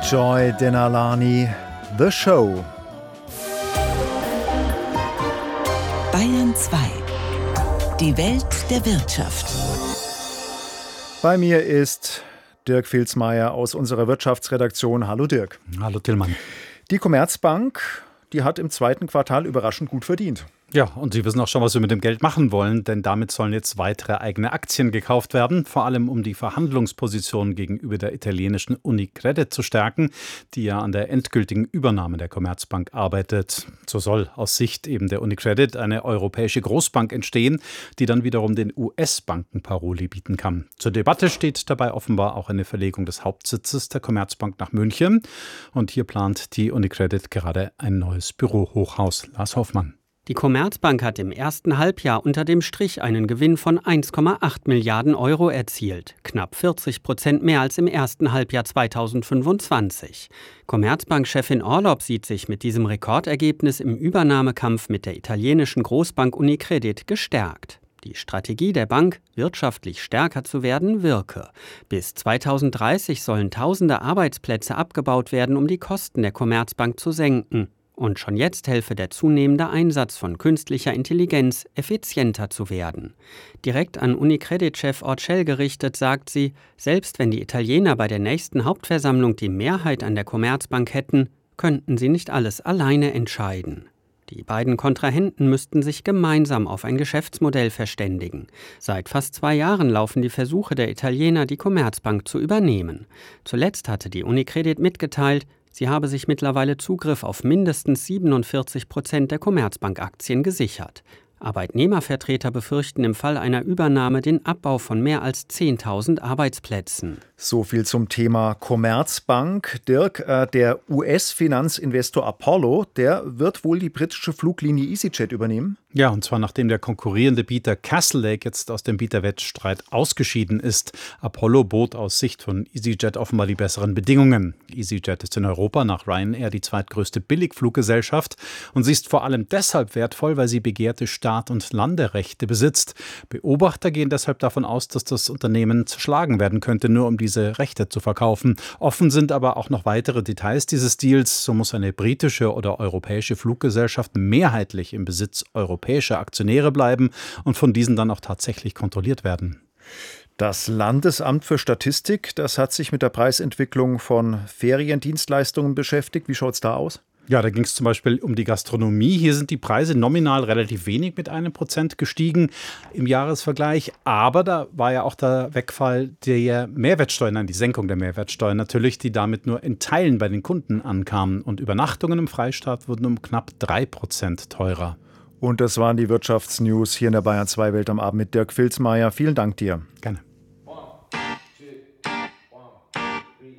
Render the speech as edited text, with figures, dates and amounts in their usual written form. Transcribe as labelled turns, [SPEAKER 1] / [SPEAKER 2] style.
[SPEAKER 1] Joy Denalani, The Show.
[SPEAKER 2] Bayern 2. Die Welt der Wirtschaft.
[SPEAKER 1] Bei mir ist Dirk Filzmeier aus unserer Wirtschaftsredaktion. Hallo Dirk.
[SPEAKER 3] Hallo Tillmann.
[SPEAKER 1] Die Commerzbank, die hat im zweiten Quartal überraschend gut verdient.
[SPEAKER 3] Ja, und Sie wissen auch schon, was wir mit dem Geld machen wollen, denn damit sollen jetzt weitere eigene Aktien gekauft werden, vor allem um die Verhandlungsposition gegenüber der italienischen Unicredit zu stärken, die ja an der endgültigen Übernahme der Commerzbank arbeitet. So soll aus Sicht eben der Unicredit eine europäische Großbank entstehen, die dann wiederum den US-Banken Paroli bieten kann. Zur Debatte steht dabei offenbar auch eine Verlegung des Hauptsitzes der Commerzbank nach München. Und hier plant die Unicredit gerade ein neues Bürohochhaus. Lars Hoffmann.
[SPEAKER 4] Die Commerzbank hat im ersten Halbjahr unter dem Strich einen Gewinn von 1,8 Milliarden Euro erzielt, knapp 40% mehr als im ersten Halbjahr 2025. Commerzbank-Chefin Orlopp sieht sich mit diesem Rekordergebnis im Übernahmekampf mit der italienischen Großbank Unicredit gestärkt. Die Strategie der Bank, wirtschaftlich stärker zu werden, wirke. Bis 2030 sollen tausende Arbeitsplätze abgebaut werden, um die Kosten der Commerzbank zu senken. Und schon jetzt helfe der zunehmende Einsatz von künstlicher Intelligenz, effizienter zu werden. Direkt an Unicredit-Chef Orcel gerichtet sagt sie, selbst wenn die Italiener bei der nächsten Hauptversammlung die Mehrheit an der Commerzbank hätten, könnten sie nicht alles alleine entscheiden. Die beiden Kontrahenten müssten sich gemeinsam auf ein Geschäftsmodell verständigen. Seit fast 2 Jahren laufen die Versuche der Italiener, die Commerzbank zu übernehmen. Zuletzt hatte die Unicredit mitgeteilt, sie habe sich mittlerweile Zugriff auf mindestens 47% der Commerzbank-Aktien gesichert. Arbeitnehmervertreter befürchten im Fall einer Übernahme den Abbau von mehr als 10.000 Arbeitsplätzen.
[SPEAKER 1] So viel zum Thema Commerzbank. Dirk, der US-Finanzinvestor Apollo, der wird wohl die britische Fluglinie EasyJet übernehmen?
[SPEAKER 3] Ja, und zwar nachdem der konkurrierende Bieter Castlelake jetzt aus dem Bieterwettstreit ausgeschieden ist. Apollo bot aus Sicht von EasyJet offenbar die besseren Bedingungen. EasyJet ist in Europa nach Ryanair die zweitgrößte Billigfluggesellschaft und sie ist vor allem deshalb wertvoll, weil sie begehrte Start- und Landerechte besitzt. Beobachter gehen deshalb davon aus, dass das Unternehmen zerschlagen werden könnte, nur um diese Rechte zu verkaufen. Offen sind aber auch noch weitere Details dieses Deals. So muss eine britische oder europäische Fluggesellschaft mehrheitlich im Besitz europäischer Aktionäre bleiben und von diesen dann auch tatsächlich kontrolliert werden.
[SPEAKER 1] Das Landesamt für Statistik, das hat sich mit der Preisentwicklung von Feriendienstleistungen beschäftigt. Wie schaut es da aus?
[SPEAKER 3] Ja, da ging es zum Beispiel um die Gastronomie. Hier sind die Preise nominal relativ wenig mit 1% gestiegen im Jahresvergleich. Aber da war ja auch der Wegfall der Mehrwertsteuer, nein, die Senkung der Mehrwertsteuer natürlich, die damit nur in Teilen bei den Kunden ankamen. Und Übernachtungen im Freistaat wurden um knapp 3% teurer.
[SPEAKER 1] Und das waren die Wirtschaftsnews hier in der Bayern 2 Welt am Abend mit Dirk Filzmeier. Vielen Dank dir.
[SPEAKER 3] Gerne.